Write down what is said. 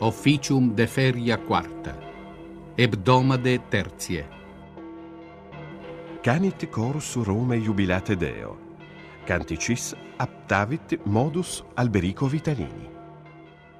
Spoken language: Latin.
Officium de feria quarta, hebdomade tertie. Canit corus Rome jubilate Deo, canticis aptavit modus Alberico Vitalini.